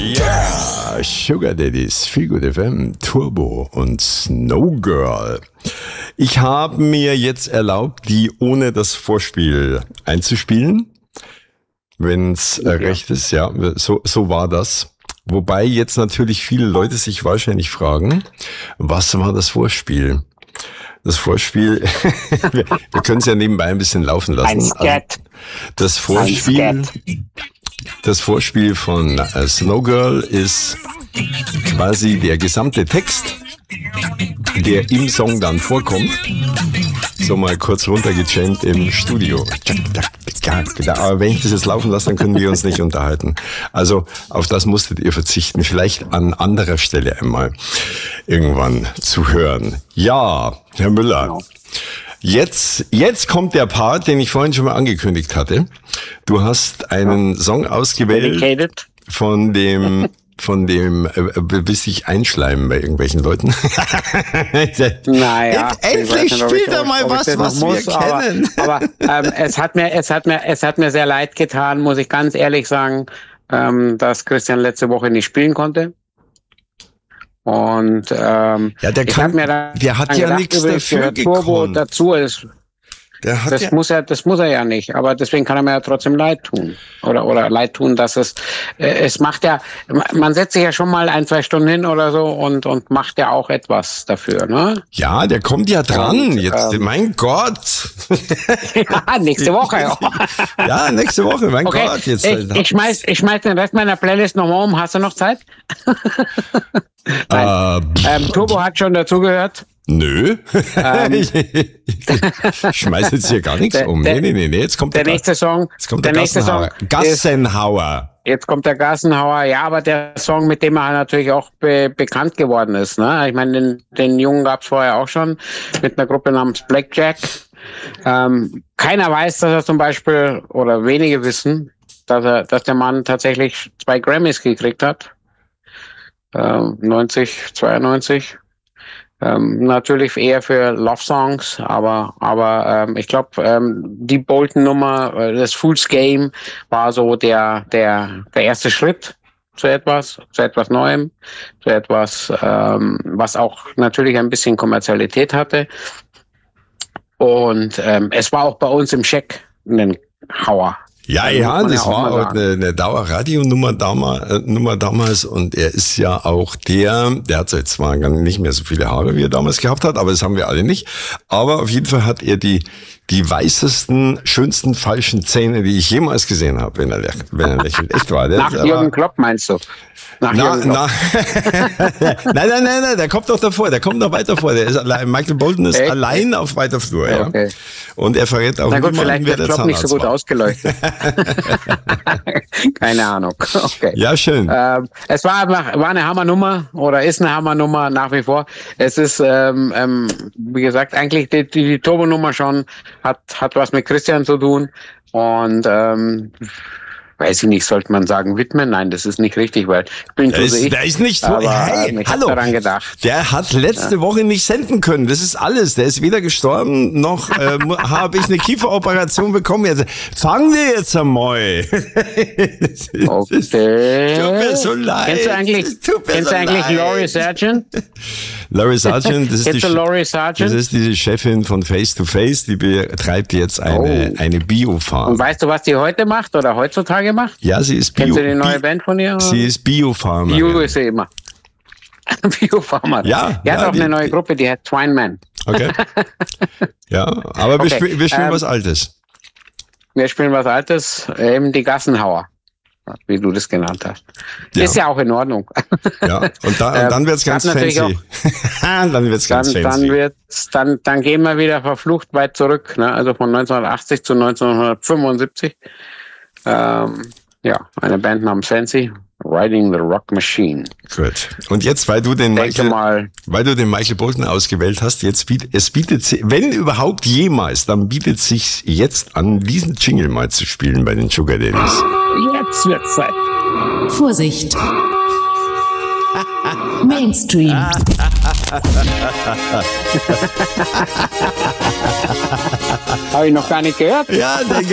Yeah! Sugar Daddies, Feelgood FM, Turbo und Snow Girl. Ich habe mir jetzt erlaubt, die ohne das Vorspiel einzuspielen, wenn's recht ist. Ja, so war das. Wobei jetzt natürlich viele Leute sich wahrscheinlich fragen, was war das Vorspiel? Das Vorspiel, wir können es ja nebenbei ein bisschen laufen lassen. Also das Vorspiel von Snow Girl ist quasi der gesamte Text, der im Song dann vorkommt. So mal kurz runtergejammt im Studio. Aber wenn ich das jetzt laufen lasse, dann können wir uns nicht unterhalten. Also auf das musstet ihr verzichten. Vielleicht an anderer Stelle einmal irgendwann zu hören. Ja, Herr Müller. Jetzt kommt der Part, den ich vorhin schon mal angekündigt hatte. Du hast einen Song ausgewählt von dem willst dich einschleimen bei irgendwelchen Leuten? Naja. Endlich spielt er mal was wir kennen. Aber es hat mir sehr leid getan, muss ich ganz ehrlich sagen, dass Christian letzte Woche nicht spielen konnte. Und der hat ja nichts dafür gekonnt. Dazu ist. Das muss er ja nicht, aber deswegen kann er mir ja trotzdem leid tun. Oder leid tun, dass es macht ja, man setzt sich ja schon mal 1-2 Stunden hin oder so und macht ja auch etwas dafür, ne? Ja, der kommt ja dran, jetzt, mein Gott. Ja, nächste Woche. Ja, nächste Woche, mein Gott. Jetzt. Ich schmeiß den Rest meiner Playlist nochmal um, hast du noch Zeit? Turbo hat schon dazugehört. Nö. Ich schmeiß jetzt hier gar nichts um. Nee. Jetzt kommt der nächste Song. Gassenhauer. Jetzt kommt der Gassenhauer. Ja, aber der Song, mit dem er natürlich auch bekannt geworden ist. Ne? Ich meine, den Jungen gab's vorher auch schon mit einer Gruppe namens Blackjack. Keiner weiß, dass er zum Beispiel, oder wenige wissen, dass der Mann tatsächlich 2 Grammys gekriegt hat. 92. Natürlich eher für Love Songs, aber ich glaube, die Bolton-Nummer, das Fool's Game, war so der erste Schritt zu etwas Neuem, zu etwas, was auch natürlich ein bisschen Kommerzialität hatte. Und es war auch bei uns im Scheck ein Hauer. Ja, das war auch eine Dauerradionummer damals und er ist ja auch der hat jetzt zwar nicht mehr so viele Haare, wie er damals gehabt hat, aber das haben wir alle nicht. Aber auf jeden Fall hat er die weißesten, schönsten falschen Zähne, die ich jemals gesehen habe, wenn er lächelt. Echt wahr. Nach Jürgen Klopp meinst du? Nein, der kommt doch davor, der kommt noch weiter vor. Der ist allein, Michael Bolton ist allein auf weiter Flur, ja. Okay. Und er verrät auch niemanden, wer der Zahnarzt war. Nicht so gut ausgeleuchtet. Keine Ahnung. Okay. Ja, schön. Es war eine Hammernummer oder ist eine Hammernummer nach wie vor. Es ist, wie gesagt, eigentlich die Turbo-Nummer schon hat was mit Christian zu tun und weiß ich nicht, sollte man sagen widmen? Nein, das ist nicht richtig, weil der ist nicht so. Hey, hallo. Daran gedacht. Der hat letzte Woche nicht senden können. Das ist alles. Der ist weder gestorben noch habe ich eine Kieferoperation bekommen. Jetzt fangen wir jetzt einmal. Okay. Tut mir so leid. Kennst du eigentlich Laurie Sargent? Laurie Sargent, das ist ist diese Chefin von Face to Face, die betreibt jetzt eine Bio-Farm. Und weißt du, was die heute macht oder heutzutage macht? Ja, sie ist Bio. Kennst du die neue Band von ihr? Sie ist Bio-Farmer. Bio ist sie immer. Bio-Farmer. Ja. Die hat auch eine neue Gruppe, die heißt Twineman. Okay. Ja, aber wir spielen was Altes. Wir spielen was Altes, eben die Gassenhauer, wie du das genannt hast. Ja. Ist ja auch in Ordnung. Ja, und dann wird's ganz fancy. Dann gehen wir wieder verflucht weit zurück, ne? Also von 1980 zu 1975. Eine Band namens Fancy, Riding the Rock Machine. Gut. Und jetzt, weil du den Michael Bolton ausgewählt hast, es bietet sich, wenn überhaupt jemals, dann bietet es sich jetzt an, diesen Jingle mal zu spielen bei den Sugar Daddies. Jetzt wird's Zeit. Vorsicht. Mainstream. Habe ich noch gar nicht gehört. Ja,